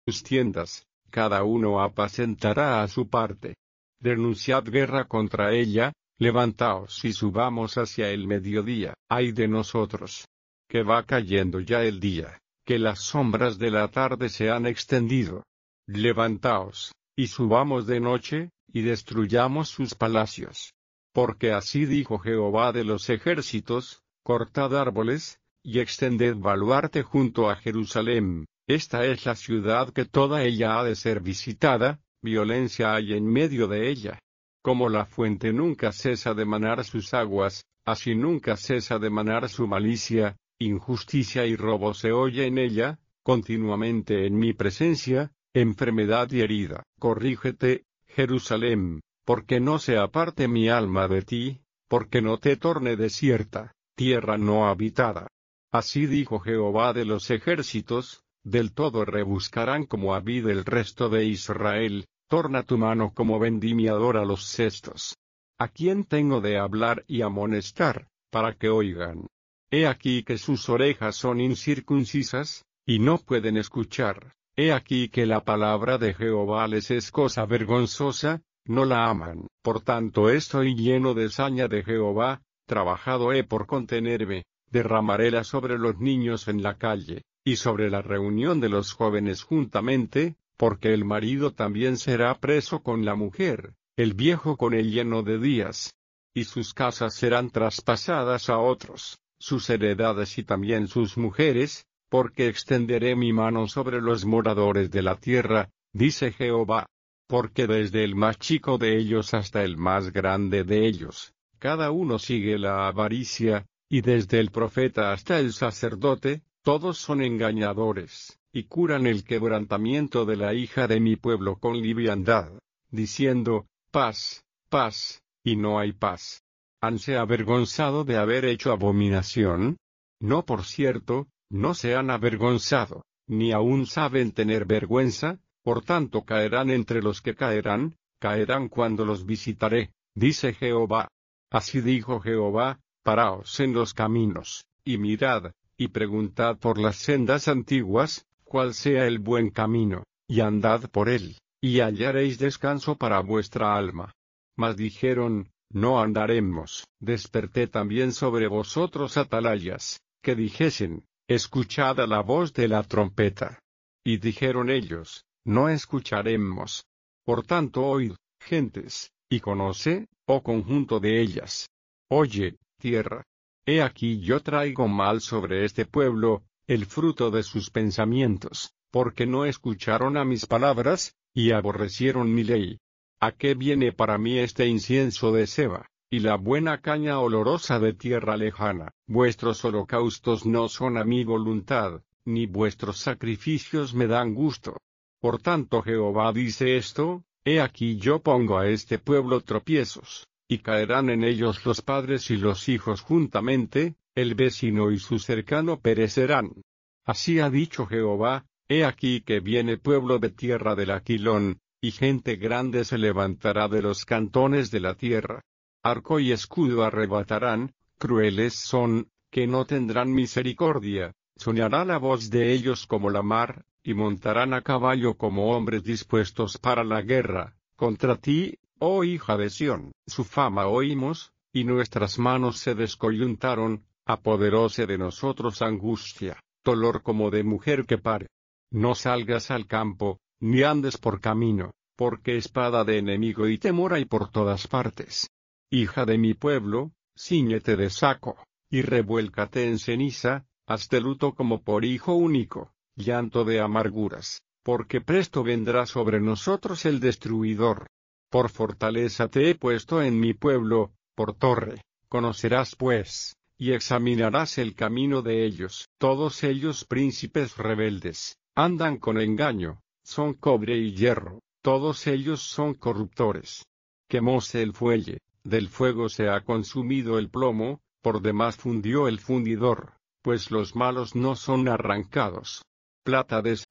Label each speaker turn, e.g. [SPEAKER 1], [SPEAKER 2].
[SPEAKER 1] sus tiendas, cada uno apacentará a su parte. Denunciad guerra contra ella, levantaos y subamos hacia el mediodía. Ay de nosotros, que va cayendo ya el día, que las sombras de la tarde se han extendido. Levantaos, y subamos de noche, y destruyamos sus palacios. Porque así dijo Jehová de los ejércitos: cortad árboles, y extended baluarte junto a Jerusalén. Esta es la ciudad que toda ella ha de ser visitada, violencia hay en medio de ella. Como la fuente nunca cesa de manar sus aguas, así nunca cesa de manar su malicia, injusticia y robo se oye en ella, continuamente en mi presencia, enfermedad y herida. Corrígete, Jerusalén, porque no se aparte mi alma de ti, porque no te torne desierta, tierra no habitada. Así dijo Jehová de los ejércitos: del todo rebuscarán como a vid el resto de Israel, torna tu mano como vendimiador a los cestos. ¿A quién tengo de hablar y amonestar, para que oigan? He aquí que sus orejas son incircuncisas, y no pueden escuchar. He aquí que la palabra de Jehová les es cosa vergonzosa, no la aman. Por tanto estoy lleno de saña de Jehová, trabajado he por contenerme, derramaréla sobre los niños en la calle, y sobre la reunión de los jóvenes juntamente, porque el marido también será preso con la mujer, el viejo con el lleno de días. Y sus casas serán traspasadas a otros, sus heredades y también sus mujeres, porque extenderé mi mano sobre los moradores de la tierra, dice Jehová. Porque desde el más chico de ellos hasta el más grande de ellos, cada uno sigue la avaricia, y desde el profeta hasta el sacerdote, todos son engañadores, y curan el quebrantamiento de la hija de mi pueblo con liviandad, diciendo: paz, paz, y no hay paz. ¿Hanse avergonzado de haber hecho abominación? No, por cierto, no se han avergonzado, ni aún saben tener vergüenza, por tanto caerán entre los que caerán cuando los visitaré, dice Jehová. Así dijo Jehová: paraos en los caminos, y mirad, y preguntad por las sendas antiguas, cuál sea el buen camino, y andad por él, y hallaréis descanso para vuestra alma. Mas dijeron: no andaremos. Desperté también sobre vosotros atalayas, que dijesen: escuchad a la voz de la trompeta. Y dijeron ellos: no escucharemos. Por tanto oíd, gentes, y conoce, oh conjunto de ellas. Oye, tierra. He aquí yo traigo mal sobre este pueblo, el fruto de sus pensamientos, porque no escucharon a mis palabras, y aborrecieron mi ley. ¿A qué viene para mí este incienso de Seba, y la buena caña olorosa de tierra lejana? Vuestros holocaustos no son a mi voluntad, ni vuestros sacrificios me dan gusto. Por tanto Jehová dice esto: he aquí yo pongo a este pueblo tropiezos, y caerán en ellos los padres y los hijos juntamente, el vecino y su cercano perecerán. Así ha dicho Jehová: he aquí que viene pueblo de tierra del Aquilón, y gente grande se levantará de los cantones de la tierra. Arco y escudo arrebatarán, crueles son, que no tendrán misericordia, sonará la voz de ellos como la mar, y montarán a caballo como hombres dispuestos para la guerra, contra ti, oh hija de Sión. Su fama oímos, y nuestras manos se descoyuntaron, apoderóse de nosotros angustia, dolor como de mujer que pare. No salgas al campo, ni andes por camino, porque espada de enemigo y temor hay por todas partes. Hija de mi pueblo, cíñete de saco, y revuélcate en ceniza, hazte luto como por hijo único, llanto de amarguras, porque presto vendrá sobre nosotros el destruidor. Por fortaleza te he puesto en mi pueblo, por torre, conocerás pues, y examinarás el camino de ellos. Todos ellos príncipes rebeldes, andan con engaño, son cobre y hierro, todos ellos son corruptores. Quemóse el fuelle, del fuego se ha consumido el plomo, por demás fundió el fundidor, pues los malos no son arrancados. Plata